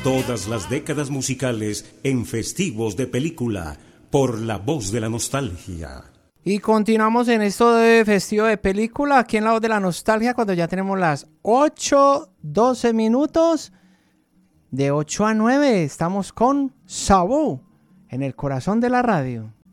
todas las décadas musicales en Festivos de Película por La Voz de la Nostalgia. Y continuamos en esto de Festivo de Película, aquí en La Voz de la Nostalgia, cuando ya tenemos las 8:12 minutos. De 8 a 9 estamos con Sabú en el corazón de la radio.